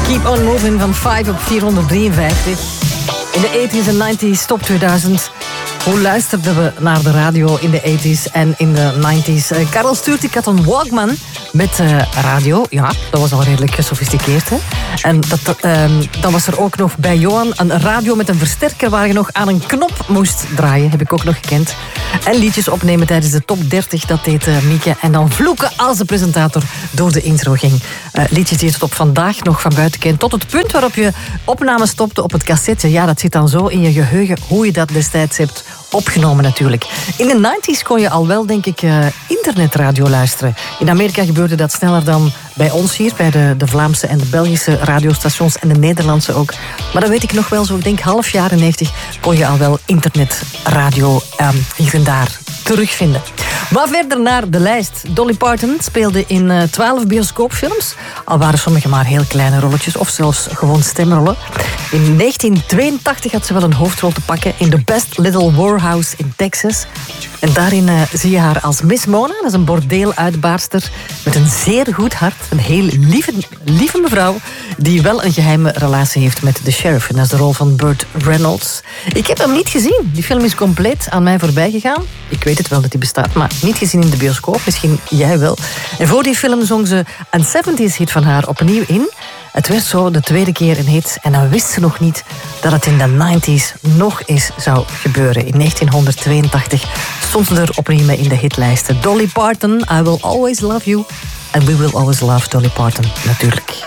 Keep on Moving van 5 op 453. In de 80s en 90s, top 2000. Hoe luisterden we naar de radio in de 80s en in de 90s? Karel stuurt, ik had een Walkman met radio. Ja, dat was al redelijk gesofisticeerd. Hè? En dan was er ook nog bij Johan een radio met een versterker waar je nog aan een knop moest draaien. Heb ik ook nog gekend. En liedjes opnemen tijdens de top 30, dat deed Mieke. En dan vloeken als de presentator door de intro ging. Liedjes die je tot op vandaag nog van buiten kent. Tot het punt waarop je opname stopte op het cassette. Ja, dat zit dan zo in je geheugen hoe je dat destijds hebt opgenomen natuurlijk. In de 90s kon je al wel, denk ik, internetradio luisteren. In Amerika gebeurde dat sneller dan bij ons hier, bij de Vlaamse en de Belgische radiostations en de Nederlandse ook. Maar dat weet ik nog wel zo, ik denk half jaren 90 kon je al wel internetradio hier en daar terugvinden. Maar verder naar de lijst. Dolly Parton speelde in 12 bioscoopfilms. Al waren sommige maar heel kleine rolletjes of zelfs gewoon stemrollen. In 1982 had ze wel een hoofdrol te pakken in The Best Little Whorehouse in Texas. En daarin zie je haar als Miss Mona. Dat is een bordeeluitbaarster met een zeer goed hart. Een heel lieve mevrouw die wel een geheime relatie heeft met de sheriff. En dat is de rol van Burt Reynolds. Ik heb hem niet gezien. Die film is compleet aan mij voorbij gegaan. Ik weet het wel dat die bestaat, maar niet gezien in de bioscoop. Misschien jij wel. En voor die film zong ze een 70s hit van haar opnieuw in. Het werd zo de tweede keer een hit en dan wist ze nog niet dat het in de 90s nog eens zou gebeuren. In 1982 stond ze er opnieuw mee in de hitlijsten. Dolly Parton, I Will Always Love You. And we will always love Dolly Parton, natuurlijk.